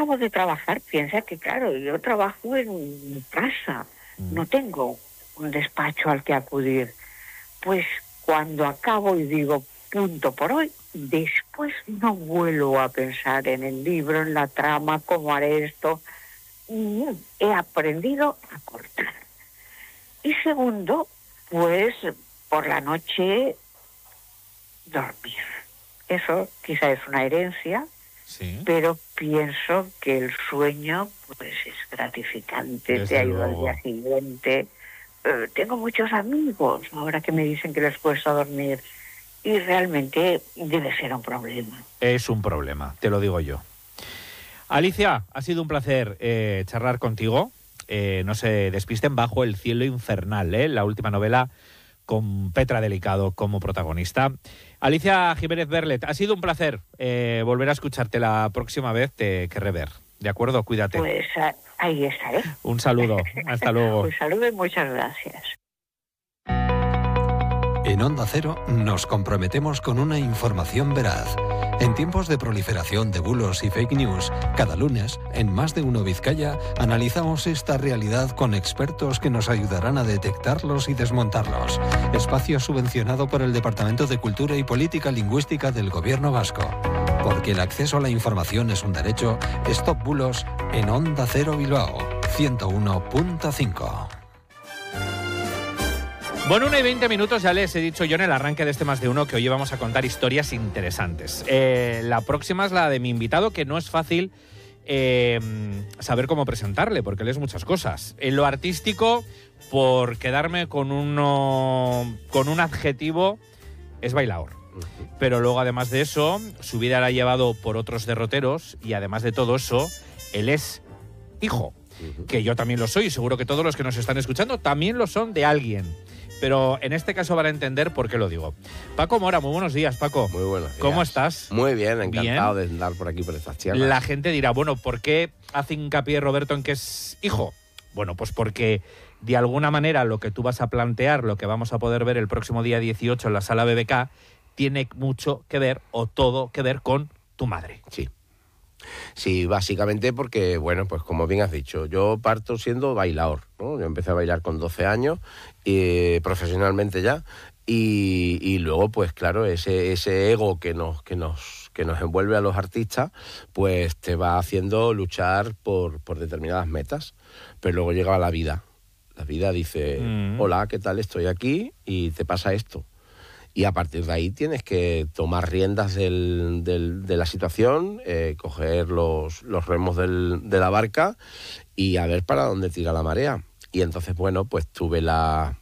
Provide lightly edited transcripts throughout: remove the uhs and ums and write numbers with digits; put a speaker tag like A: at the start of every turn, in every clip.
A: acabo de trabajar, piensa que, claro, yo trabajo en mi casa, no tengo un despacho al que acudir. Pues cuando acabo y digo, punto por hoy, después no vuelvo a pensar en el libro, en la trama, cómo haré esto. He aprendido a cortar. Y segundo, pues por la noche dormir. Eso quizá es una herencia, sí, pero pienso que el sueño pues es gratificante, desde te ayuda luego al día siguiente. Tengo muchos amigos ahora que me dicen que les cuesta dormir y realmente debe ser un problema.
B: Es un problema, te lo digo yo. Alicia, ha sido un placer charlar contigo. No se despisten, Bajo el cielo infernal, la última novela con Petra Delicado como protagonista. Alicia Jiménez Berlet, ha sido un placer volver a escucharte. La próxima vez te querré ver. ¿De acuerdo? Cuídate.
A: Pues ahí estaré.
B: Un saludo. Hasta luego.
A: Un saludo y muchas gracias.
C: En Onda Cero nos comprometemos con una información veraz. En tiempos de proliferación de bulos y fake news, cada lunes, en Más de Uno Vizcaya, analizamos esta realidad con expertos que nos ayudarán a detectarlos y desmontarlos. Espacio subvencionado por el Departamento de Cultura y Política Lingüística del Gobierno Vasco. Porque el acceso a la información es un derecho, Stop Bulos en Onda Cero Bilbao, 101.5.
B: Bueno, 1:20, ya les he dicho yo en el arranque de este Más de Uno que hoy vamos a contar historias interesantes. La próxima es la de mi invitado, que no es fácil saber cómo presentarle, porque él es muchas cosas. En lo artístico, por quedarme con un adjetivo, es bailaor. Pero luego, además de eso, su vida la ha llevado por otros derroteros y además de todo eso, él es hijo. Que yo también lo soy y seguro que todos los que nos están escuchando también lo son de alguien. Pero en este caso van a entender por qué lo digo. Paco Mora, muy buenos días, Paco.
D: Muy buenos días.
B: ¿Cómo estás?
D: Muy bien, encantado de andar por aquí, por estas tierras.
B: La gente dirá, bueno, ¿por qué hace hincapié Roberto en que es hijo? Bueno, pues porque de alguna manera lo que tú vas a plantear, lo que vamos a poder ver el próximo día 18 en la Sala BBK, tiene mucho que ver o todo que ver con tu madre.
D: Sí. Sí, básicamente porque, bueno, pues como bien has dicho, yo parto siendo bailaor, ¿no? Yo empecé a bailar con 12 años, profesionalmente ya, y luego, pues claro, ese ego que nos envuelve a los artistas, pues te va haciendo luchar por determinadas metas. Pero luego llega la vida. La vida dice, hola, ¿qué tal? Estoy aquí y te pasa esto. Y a partir de ahí tienes que tomar riendas de la situación, coger los remos de la barca y a ver para dónde tira la marea. Y entonces, bueno, pues tuve la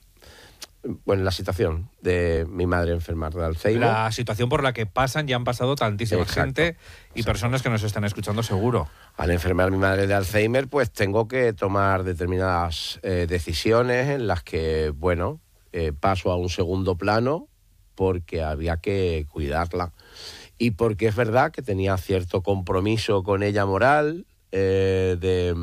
D: situación de mi madre enfermar de Alzheimer.
B: La situación por la que pasan y han pasado tantísima gente y personas que nos están escuchando seguro.
D: Al enfermar mi madre de Alzheimer, pues tengo que tomar determinadas decisiones en las que, bueno, paso a un segundo plano, porque había que cuidarla y porque es verdad que tenía cierto compromiso con ella moral, que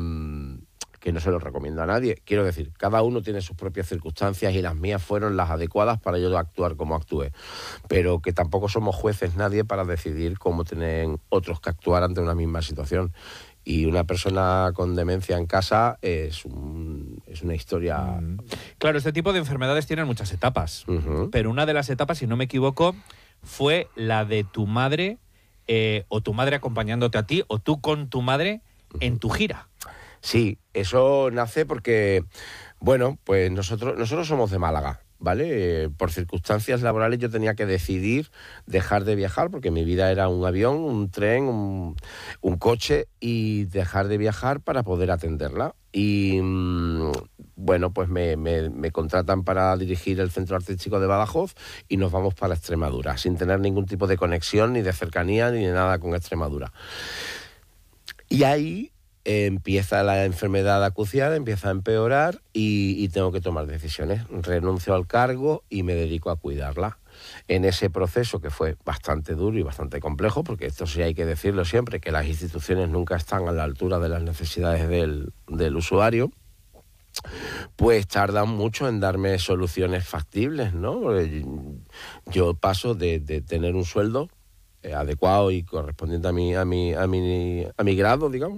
D: no se lo recomiendo a nadie. Quiero decir, cada uno tiene sus propias circunstancias y las mías fueron las adecuadas para yo actuar como actué, pero que tampoco somos jueces nadie para decidir cómo tienen otros que actuar ante una misma situación. Y una persona con demencia en casa es una historia...
B: Claro, este tipo de enfermedades tienen muchas etapas, pero una de las etapas, si no me equivoco, fue la de tu madre, o tu madre acompañándote a ti, o tú con tu madre en tu gira.
D: Sí, eso nace porque, bueno, pues nosotros somos de Málaga, ¿vale? Por circunstancias laborales yo tenía que decidir dejar de viajar, porque mi vida era un avión, un tren, un coche, y dejar de viajar para poder atenderla. Y bueno, pues me contratan para dirigir el Centro Artístico de Badajoz y nos vamos para Extremadura, sin tener ningún tipo de conexión, ni de cercanía, ni de nada con Extremadura. Y ahí empieza la enfermedad a acuciar, empieza a empeorar y tengo que tomar decisiones. Renuncio al cargo y me dedico a cuidarla. En ese proceso, que fue bastante duro y bastante complejo, porque esto sí hay que decirlo siempre, que las instituciones nunca están a la altura de las necesidades del usuario, pues tardan mucho en darme soluciones factibles, ¿no? Yo paso de tener un sueldo adecuado y correspondiente a mi grado, digamos,